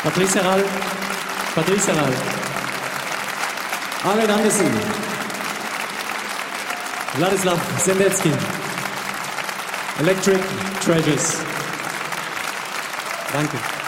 Patrice Herral, Arlen Andersen, Wladislaw Sendetsky, Electric Treasures. Danke.